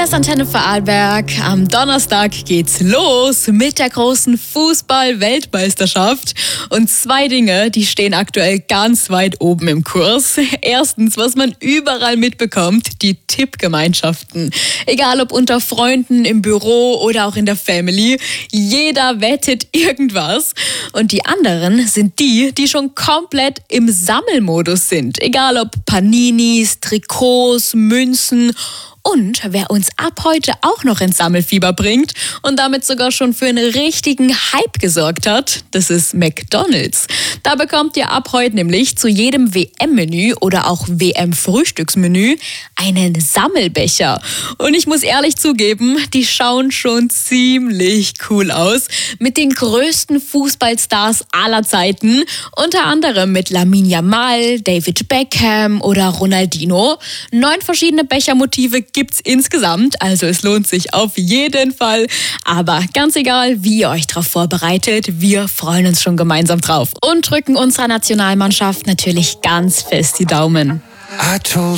Hier ist Antenne Vorarlberg. Am Donnerstag geht's los mit der großen Fußball-Weltmeisterschaft. Und 2 Dinge, die stehen aktuell ganz weit oben im Kurs. Erstens, was man überall mitbekommt, die Tippgemeinschaften. Egal ob unter Freunden, im Büro oder auch in der Family. Jeder wettet irgendwas. Und die anderen sind die, die schon komplett im Sammelmodus sind. Egal ob Paninis, Trikots, Münzen. Und wer uns ab heute auch noch ins Sammelfieber bringt und damit sogar schon für einen richtigen Hype gesorgt hat, das ist McDonald's. Da bekommt ihr ab heute nämlich zu jedem WM-Menü oder auch WM-Frühstücksmenü einen Sammelbecher. Und ich muss ehrlich zugeben, die schauen schon ziemlich cool aus. Mit den größten Fußballstars aller Zeiten. Unter anderem mit Lamine Yamal, David Beckham oder Ronaldinho. 9 verschiedene Bechermotive gibt's insgesamt, also es lohnt sich auf jeden Fall. Aber ganz egal, wie ihr euch darauf vorbereitet, wir freuen uns schon gemeinsam drauf und drücken unserer Nationalmannschaft natürlich ganz fest die Daumen.